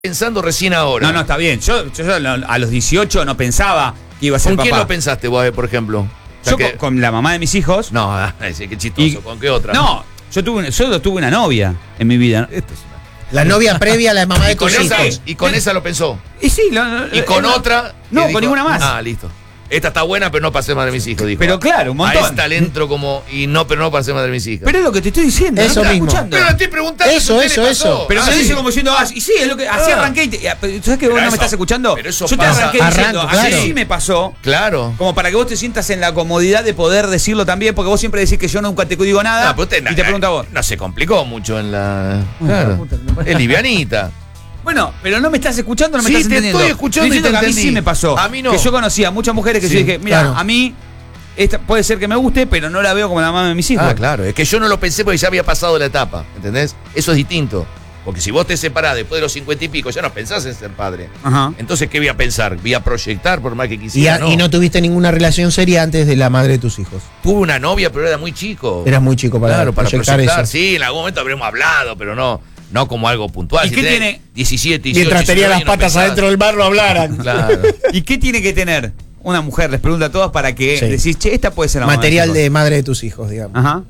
pensando recién ahora. No, está bien. Yo a los 18 no pensaba que iba a ser ¿Con papá. quién lo pensaste vos, por ejemplo? O sea Yo que... con la mamá de mis hijos. No, qué chistoso. ¿Con qué otra? No, yo tuve una novia en mi vida. Esto es una... La novia previa a la mamá de tus hijos. Y con esa lo pensó. Y sí, Y con otra. No, dijo, con ninguna más. Ah, listo. Esta está buena, pero no para ser madre de mis hijos, dijo. Pero claro, un montón. A esta le entro como. Pero no para ser madre de mis hijas. Pero es lo que te estoy diciendo. Eso ¿no estás mismo. escuchando? Pero le estoy preguntando. Eso, ¿qué le pasó? Pero me sí. dice como diciendo, y sí, es lo que. Así arranqué. ¿Sabes que vos no me estás escuchando? Pero eso yo te pasa. arranqué diciendo, Arranco, claro. así me pasó. Claro. Como para que vos te sientas en la comodidad de poder decirlo también, porque vos siempre decís que yo nunca te digo nada. No, pero y te pregunto a vos. No se complicó mucho en la. Claro. Claro. Es livianita. Bueno, pero no me estás escuchando, no me Sí, estás te entendiendo. estoy escuchando Estoy y te diciendo que a mí entendí. sí me pasó. A mí no. Que yo conocía a muchas mujeres que Sí, yo dije, mira, claro. a mí esta puede ser que me guste, pero no la veo como la mamá de mis hijos. Ah, claro. Es que yo no lo pensé porque ya había pasado la etapa. ¿Entendés? Eso es distinto. Porque si vos te separás después de los 50 y pico, ya no pensás en ser padre. Ajá. Entonces, ¿qué voy a pensar? Voy a proyectar por más que quisiera. Y no tuviste ninguna relación seria antes de la madre de tus hijos. Tuve una novia, pero era muy chico. Eras muy chico para Claro, para proyectar proyectar. eso. Sí, en algún momento habremos hablado, pero no como algo puntual. ¿Y Si qué tenés tiene? 17, 18, Mientras tenía 19 las años, no patas pensás. adentro del bar, no hablaran. Claro. ¿Y qué tiene que tener una mujer? Les pregunto a todos para que Sí. decís, che, esta puede ser la mamá Material mis de hijos. madre de tus hijos, digamos. Ajá.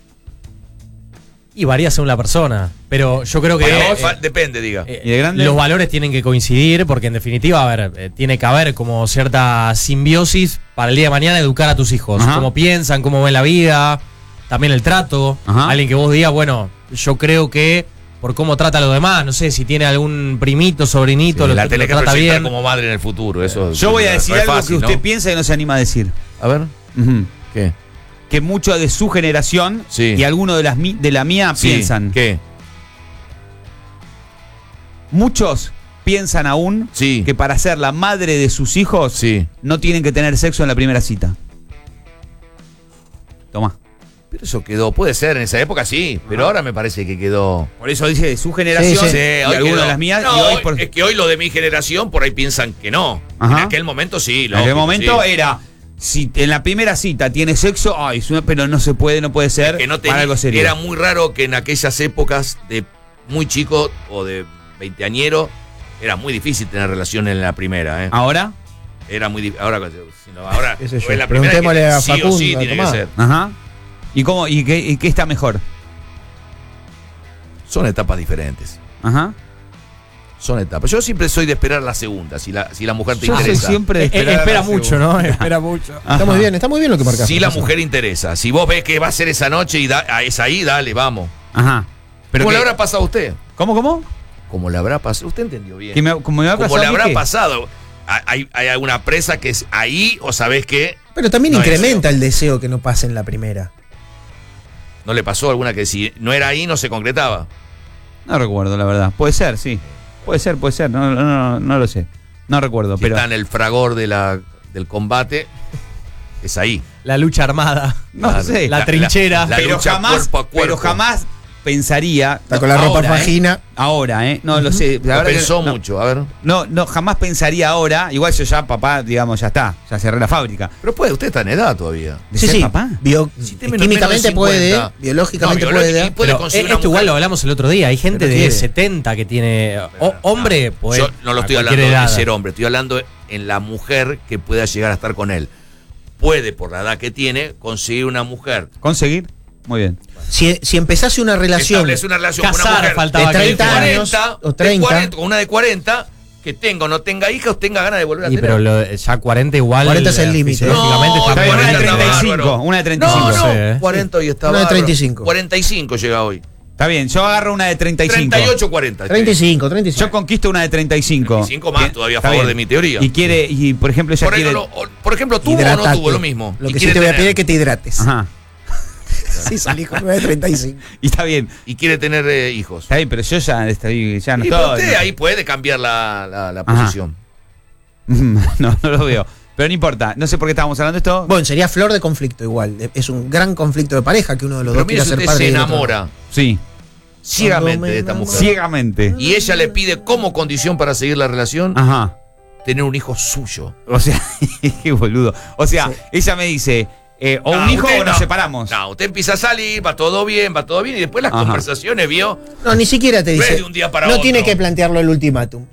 Y varía según la persona. Pero yo creo que Para vos, depende, diga. ¿Y de grande? los valores tienen que coincidir, porque en definitiva, a ver, tiene que haber como cierta simbiosis para el día de mañana educar a tus hijos. Ajá. Cómo piensan, cómo ven la vida, también el trato. Ajá. Alguien que vos digas, bueno, yo creo que por cómo trata a los demás, no sé, si tiene algún primito, sobrinito, Sí, la lo tenés que trata proyectar bien. como madre en el futuro. Eso Yo voy a decir no es algo fácil, que usted ¿no? piensa y no se anima a decir. A ver, Ujú. ¿qué? Que muchos de su generación Sí. y algunos de la mía Sí, piensan. ¿qué? Muchos piensan aún Sí. que para ser la madre de sus hijos Sí. no tienen que tener sexo en la primera cita. Tomá. Pero eso quedó, puede ser, en esa época sí, pero ahora me parece que quedó. Por eso dice de su generación Sí, sí. y hoy algunos quedó. de las mías. No, y hoy por... es que hoy lo de mi generación por ahí piensan que no. Ajá. En aquel momento sí. En aquel momento sí. era, si en la primera cita tiene sexo, ay, pero no se puede, no puede ser. Que no para algo serio. era muy raro que en aquellas épocas de muy chico o de veinteañero era muy difícil tener relación en la primera. Ahora, Era muy difícil. Ahora, ahora Qué sé yo, en la primera preguntémosle que a sí o Facundo, sí a tiene que Tomás. ser. ajá. ¿Y qué está mejor? Son etapas diferentes. Ajá. Son etapas. Yo siempre soy de esperar la segunda, si la mujer te Yo soy interesa. siempre de esperar Espera a la mucho, segunda. ¿no? Espera mucho. Ajá. Está muy bien lo que marcaste. Si la mujer interesa. Si vos ves que va a ser esa noche y es ahí, dale, vamos. Ajá. ¿Cómo que- le habrá pasado a usted? ¿Cómo? ¿Cómo le habrá pasado? Usted entendió bien. Como me ha ¿Cómo pasado le a mí habrá qué? pasado? ¿Hay alguna presa que es ahí o sabés que Pero también No, incrementa el deseo que no pase en la primera. no le pasó alguna que si no era ahí no se concretaba? No recuerdo, la verdad. Puede ser, sí. Puede ser. No lo sé. No recuerdo, Si pero. está en el fragor del combate, es ahí. La lucha armada. No Claro. sé. La trinchera. la pero lucha jamás, cuerpo a cuerpo. pero jamás pensaría. Está con la ropa ahora, vagina. Ahora, no lo sé. La Lo verdad que pensó no, mucho, a ver. No, jamás pensaría ahora. Igual yo ya, papá, digamos, ya está. Ya cerré la fábrica. Pero usted está en edad todavía. ¿De ser papá? Si tiene menos Químicamente de puede, 50. biológicamente No, puede. y puede Pero conseguir una esto igual mujer. lo hablamos el otro día. Hay gente Pero de quiere. 70 que tiene. Hombre, pues. Yo no lo estoy a hablando cualquier de edad. ser hombre, estoy hablando en la mujer que pueda llegar a estar con él. Puede, por la edad que tiene, conseguir una mujer. ¿Conseguir? Muy bien. Si empezase una relación Establece una relación con una Casar, mujer faltaba de 30 que- años o 30, con una de 40, que tenga o no tenga hijos, tenga ganas de volver a Y tener. pero ya 40 igual. 40 es el límite. Fisiológicamente No, está Está bien, muy una de bien. 35. bárbaro. Una de 35. No, Sí, ¿eh? 40 hoy está Una de bárbaro. 35. 45 llega hoy. Está bien, yo agarro una de 35. 38, 40. 35, 35. Yo conquisto una de 35. 35 más, Que- todavía a está favor bien. de mi teoría. Y por ejemplo, ella Por, ahí quiere. por ejemplo, tuvo o no Hidratate. tuvo lo mismo. Lo Y que sí quiere te voy a tener. pedir es que te hidrates. Ajá. Sí, salí con 9.35. Y está bien. Y quiere tener hijos. Está bien, pero yo ya no Y pero estoy. usted ahí puede cambiar la Ajá. posición. No lo veo. Pero no importa. No sé por qué estábamos hablando de esto. Bueno, sería flor de conflicto igual. Es un gran conflicto de pareja que uno de los Pero dos mire, quiera si ser usted padre. se y el otro no. enamora Sí. ciegamente de esta mujer. Ciegamente. Y ella le pide como condición para seguir la relación Ajá. tener un hijo suyo. O sea, qué boludo. O sea, Sí. ella me dice, O un hijo usted o nos separamos. No, usted empieza a salir, va todo bien, y después las Ajá. conversaciones, vio. No, ni siquiera te No es dice. de un día para no otro. tiene que plantearlo el ultimátum.